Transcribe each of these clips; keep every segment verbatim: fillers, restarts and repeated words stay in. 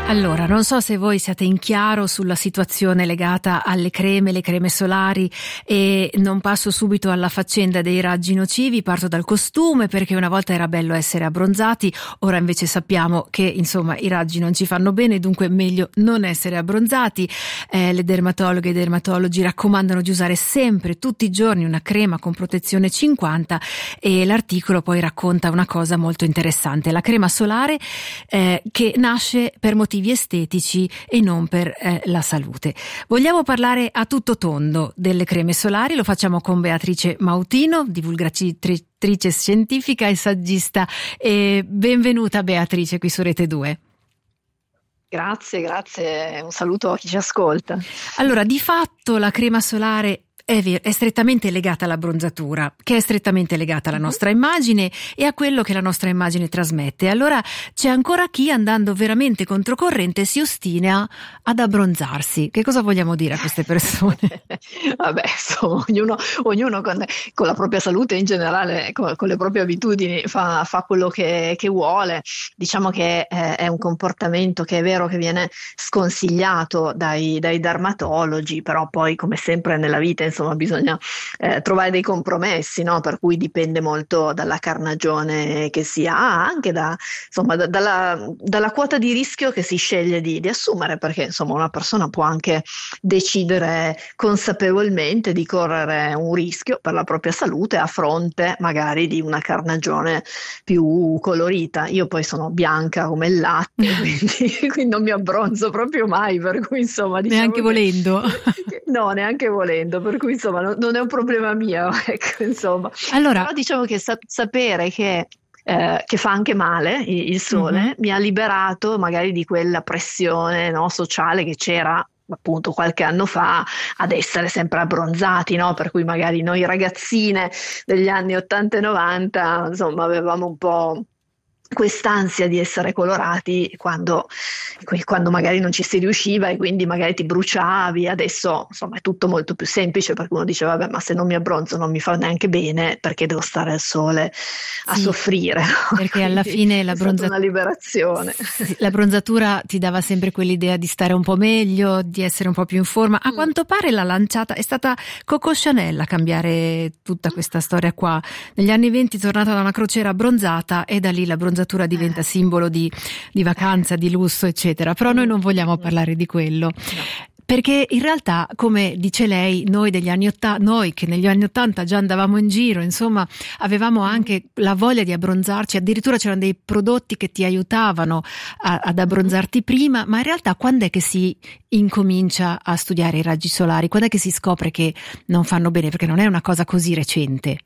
Allora, non so se voi siete in chiaro sulla situazione legata alle creme, le creme solari, e non passo subito alla faccenda dei raggi nocivi, parto dal costume, perché una volta era bello essere abbronzati, ora invece sappiamo che insomma i raggi non ci fanno bene, dunque meglio non essere abbronzati. Eh, le dermatologhe e i dermatologi raccomandano di usare sempre, tutti i giorni, una crema con protezione cinquanta, e l'articolo poi racconta una cosa molto interessante: la crema solare eh, che nasce per motivi estetici e non per eh, la salute. Vogliamo parlare a tutto tondo delle creme solari, lo facciamo con Beatrice Mautino, divulgatrice scientifica e saggista. E benvenuta Beatrice qui su Rete due. Grazie, grazie, un saluto a chi ci ascolta. Allora, di fatto la crema solare È, vero, è strettamente legata alla bronzatura, che è strettamente legata alla nostra immagine e a quello che la nostra immagine trasmette. Allora c'è ancora chi, andando veramente controcorrente, si ostina ad abbronzarsi. Che cosa vogliamo dire a queste persone? Vabbè, insomma, ognuno, ognuno con, con la propria salute in generale, con, con le proprie abitudini, fa, fa quello che, che vuole. Diciamo che è, è un comportamento che è vero che viene sconsigliato dai, dai dermatologi, però poi, come sempre nella vita, insomma, bisogna eh, trovare dei compromessi, no? Per cui dipende molto dalla carnagione che si ha, anche da, insomma, da, dalla, dalla quota di rischio che si sceglie di, di assumere, perché insomma una persona può anche decidere consapevolmente di correre un rischio per la propria salute a fronte magari di una carnagione più colorita. Io poi sono bianca come il latte, quindi, quindi non mi abbronzo proprio mai, per cui insomma diciamo neanche che, volendo. no, neanche volendo, per cui insomma non, non è un problema mio, ecco, insomma. Allora, però diciamo che sa- sapere che Eh, che fa anche male il, il sole, mm-hmm. mi ha liberato magari di quella pressione, no, sociale che c'era appunto qualche anno fa ad essere sempre abbronzati, no? Per cui magari noi ragazzine degli anni ottanta e novanta insomma avevamo un po' quest'ansia di essere colorati quando, quando magari non ci si riusciva, e quindi magari ti bruciavi. Adesso insomma è tutto molto più semplice, perché uno dice vabbè, ma se non mi abbronzo non mi fa neanche bene, perché devo stare al sole a sì, soffrire, no? Perché alla fine la, bronza... una liberazione. Sì, la bronzatura ti dava sempre quell'idea di stare un po' meglio, di essere un po' più in forma. A mm. quanto pare l'ha lanciata, è stata Coco Chanel a cambiare tutta questa storia qua. Negli anni venti è tornata da una crociera abbronzata, e da lì la bronzatura diventa simbolo di, di vacanza, di lusso, eccetera. Però noi non vogliamo parlare di quello. No. Perché in realtà, come dice lei, noi degli anni ottanta, noi che negli anni ottanta già andavamo in giro, insomma, avevamo anche la voglia di abbronzarci, addirittura c'erano dei prodotti che ti aiutavano a, ad abbronzarti prima, ma in realtà quando è che si incomincia a studiare i raggi solari? Quando è che si scopre che non fanno bene? Perché non è una cosa così recente.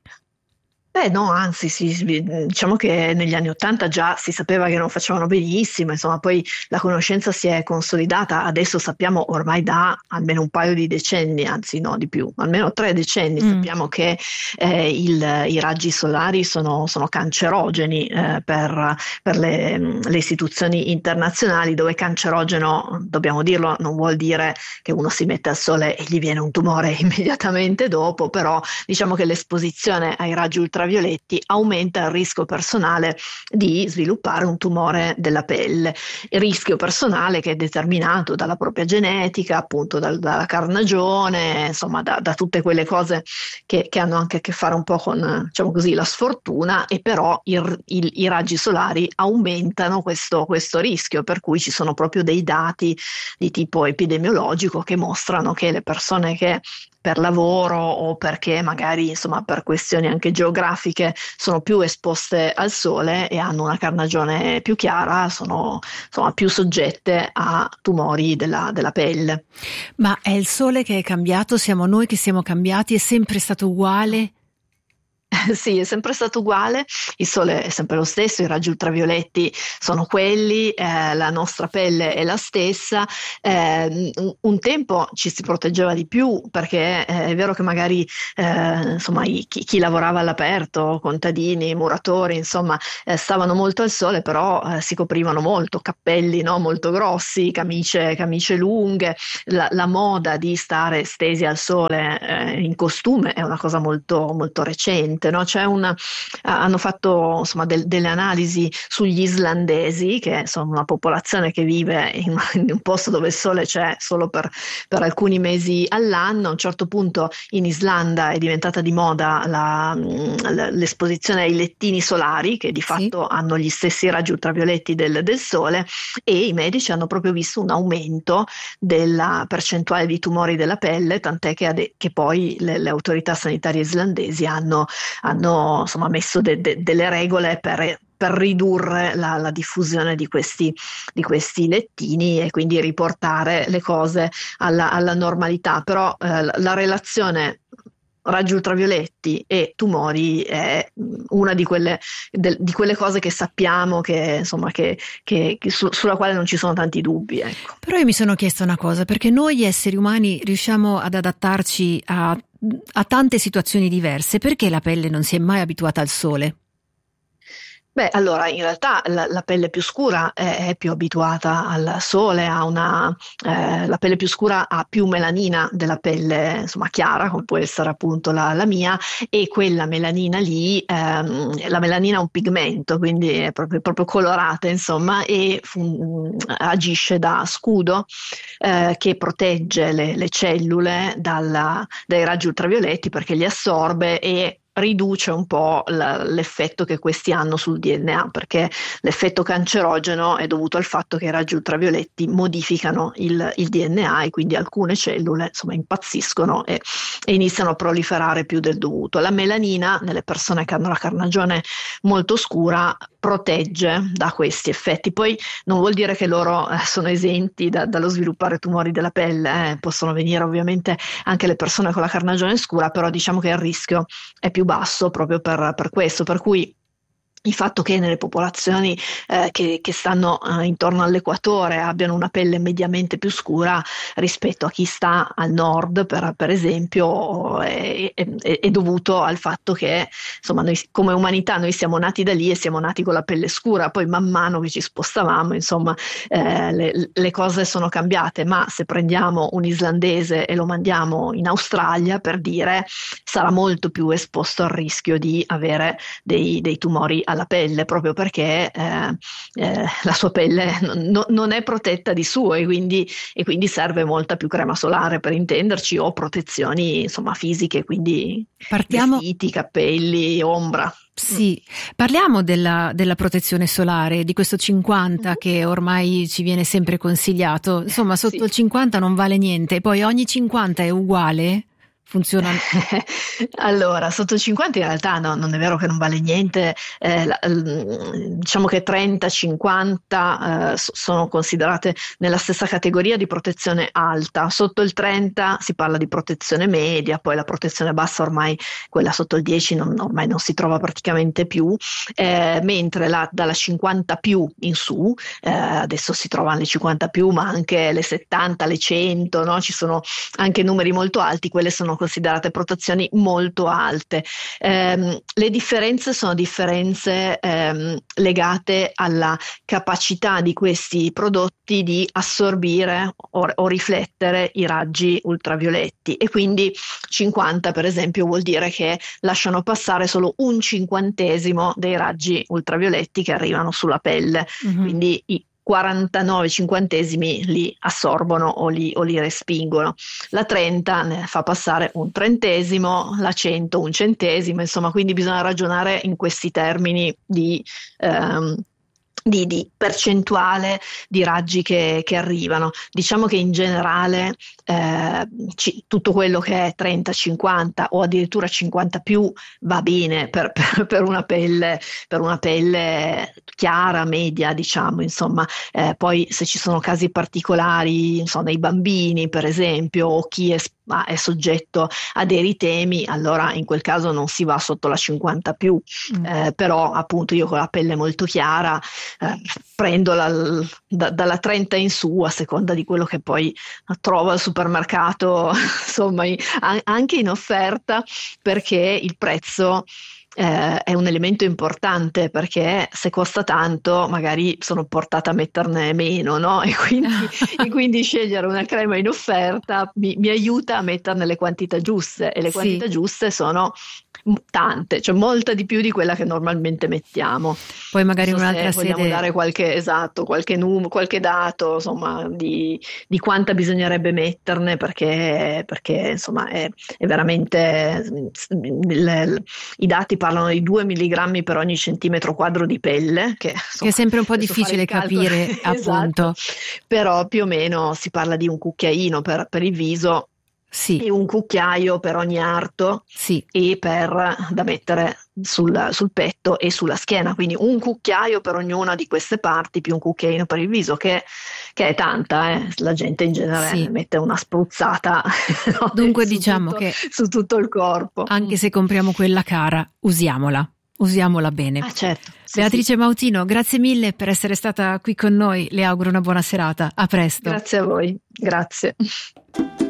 Beh no, anzi sì, diciamo che negli anni ottanta già si sapeva che non facevano benissimo, insomma poi la conoscenza si è consolidata, adesso sappiamo ormai da almeno un paio di decenni, anzi no di più, almeno tre decenni, mm. sappiamo che eh, il, i raggi solari sono, sono cancerogeni eh, per, per le, le istituzioni internazionali, dove cancerogeno, dobbiamo dirlo, non vuol dire che uno si mette al sole e gli viene un tumore immediatamente dopo, però diciamo che l'esposizione ai raggi ultravioletti aumenta il rischio personale di sviluppare un tumore della pelle, il rischio personale che è determinato dalla propria genetica, appunto dal, dalla carnagione, insomma da, da tutte quelle cose che, che hanno anche a che fare un po' con, diciamo così, la sfortuna, e però il, il, i raggi solari aumentano questo, questo rischio, per cui ci sono proprio dei dati di tipo epidemiologico che mostrano che le persone che per lavoro o perché magari insomma per questioni anche geografiche sono più esposte al sole e hanno una carnagione più chiara, sono insomma più soggette a tumori della, della pelle. Ma è il sole che è cambiato? Siamo noi che siamo cambiati? È sempre stato uguale? Sì, è sempre stato uguale, il sole è sempre lo stesso, i raggi ultravioletti sono quelli, eh, la nostra pelle è la stessa, eh, un, un tempo ci si proteggeva di più, perché eh, è vero che magari eh, insomma i, chi, chi lavorava all'aperto, contadini, muratori, insomma eh, stavano molto al sole, però eh, si coprivano molto, cappelli, no, molto grossi, camicie, camicie lunghe, la, la moda di stare stesi al sole eh, in costume è una cosa molto, molto recente. no? C'è una, hanno fatto insomma del, delle analisi sugli islandesi, che sono una popolazione che vive in, in un posto dove il sole c'è solo per, per alcuni mesi all'anno. A un certo punto in Islanda è diventata di moda la, l'esposizione ai lettini solari, che di fatto sì. hanno gli stessi raggi ultravioletti del, del sole, e i medici hanno proprio visto un aumento della percentuale di tumori della pelle, tant'è che, ade- che poi le, le autorità sanitarie islandesi hanno, hanno insomma messo de- de- delle regole per per ridurre la, la diffusione di questi, di questi lettini e quindi riportare le cose alla, alla normalità. Però eh, la relazione raggi ultravioletti e tumori è una di quelle, de, di quelle cose che sappiamo che insomma che, che, che su, sulla quale non ci sono tanti dubbi, ecco. Però io mi sono chiesta una cosa, perché noi esseri umani riusciamo ad adattarci a, a tante situazioni diverse, perché la pelle non si è mai abituata al sole? Beh, allora in realtà la, la pelle più scura è, è più abituata al sole, ha una, eh, la pelle più scura ha più melanina della pelle insomma chiara, come può essere appunto la, la mia, e quella melanina lì, ehm, la melanina è un pigmento, quindi è proprio, proprio colorata insomma, e fun- agisce da scudo eh, che protegge le, le cellule dalla, dai raggi ultravioletti, perché li assorbe e riduce un po' la, l'effetto che questi hanno sul D N A, perché l'effetto cancerogeno è dovuto al fatto che i raggi ultravioletti modificano il, il D N A, e quindi alcune cellule insomma impazziscono e, e iniziano a proliferare più del dovuto. La melanina nelle persone che hanno la carnagione molto scura protegge da questi effetti. Poi non vuol dire che loro eh, sono esenti da, dallo sviluppare tumori della pelle, eh. Possono venire ovviamente anche le persone con la carnagione scura, però diciamo che il rischio è più basso proprio per, per questo, per cui il fatto che nelle popolazioni eh, che, che stanno eh, intorno all'equatore abbiano una pelle mediamente più scura rispetto a chi sta al nord, per, per esempio, è, è, è dovuto al fatto che insomma noi come umanità noi siamo nati da lì e siamo nati con la pelle scura, poi man mano che ci spostavamo insomma eh, le, le cose sono cambiate. Ma se prendiamo un islandese e lo mandiamo in Australia, per dire, sarà molto più esposto al rischio di avere dei, dei tumori alla pelle, proprio perché eh, eh, la sua pelle non, non è protetta di suo, e quindi, e quindi serve molta più crema solare, per intenderci, o protezioni insomma fisiche, quindi Partiamo... vestiti, capelli, ombra. Sì, parliamo della, della protezione solare, di questo cinquanta che ormai ci viene sempre consigliato. Insomma, sotto sì. il cinquanta non vale niente, poi ogni cinquanta è uguale? Funziona? Allora, sotto cinquanta in realtà no, non è vero che non vale niente, eh, la, diciamo che trenta cinquanta eh, sono considerate nella stessa categoria di protezione alta. Sotto il trenta si parla di protezione media, poi la protezione bassa ormai, quella sotto il dieci non, ormai non si trova praticamente più, eh, mentre la, dalla cinquanta più in su, eh, adesso si trovano le cinquanta più, ma anche le settanta, le cento, no? Ci sono anche numeri molto alti, quelle sono considerate protezioni molto alte. Eh, le differenze sono differenze ehm, legate alla capacità di questi prodotti di assorbire o, o riflettere i raggi ultravioletti, e quindi cinquanta per esempio vuol dire che lasciano passare solo un cinquantesimo dei raggi ultravioletti che arrivano sulla pelle, mm-hmm. quindi i quarantanove cinquantesimi li assorbono o li, o li respingono. La trenta ne fa passare un trentesimo, la cento un centesimo, insomma, quindi bisogna ragionare in questi termini di ehm, Di, di percentuale di raggi che, che arrivano. Diciamo che in generale eh, ci, tutto quello che è trenta cinquanta o addirittura cinquanta più va bene per, per, per una pelle per una pelle chiara, media, diciamo, insomma. Eh, poi se ci sono casi particolari, insomma, nei bambini per esempio, o chi è, è soggetto a dei eritemi, allora in quel caso non si va sotto la cinquanta più, mm. eh, però appunto io con la pelle molto chiara Eh, prendo la, da, dalla trenta in su, a seconda di quello che poi trovo al supermercato, insomma, in, a, anche in offerta, perché il prezzo eh, è un elemento importante, perché se costa tanto magari sono portata a metterne meno, no? E quindi, e quindi scegliere una crema in offerta mi, mi aiuta a metterne le quantità giuste, e le quantità sì. giuste sono Tante, cioè molta di più di quella che normalmente mettiamo. Poi magari Non so un'altra se vogliamo sede. dare qualche esatto, qualche numero, qualche dato, insomma, di, di quanta bisognerebbe metterne, perché, perché insomma è, è veramente il, i dati parlano di due milligrammi per ogni centimetro quadro di pelle, che, insomma, Che è sempre un po' adesso fare difficile il calcolo, capire, appunto. esatto, però più o meno si parla di un cucchiaino per, per il viso Sì, e un cucchiaio per ogni arto sì, e per da mettere sul, sul petto e sulla schiena, quindi un cucchiaio per ognuna di queste parti più un cucchiaino per il viso, che, che è tanta, eh. La gente in genere sì. mette una spruzzata no, Dunque su diciamo tutto, che su tutto il corpo. anche se compriamo quella cara, usiamola, usiamola bene. Ah, certo. Sì, Beatrice sì. Mautino, grazie mille per essere stata qui con noi, le auguro una buona serata, a presto. Grazie a voi, grazie.